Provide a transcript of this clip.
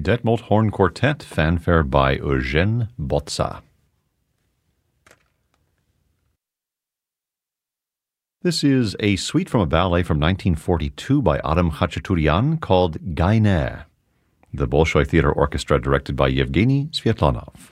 Detmold Horn Quartet, fanfare by Eugène Botza. This is a suite from a ballet from 1942 by Adam Khachaturian called Gainer, the Bolshoi Theater Orchestra directed by Yevgeny Svetlanov.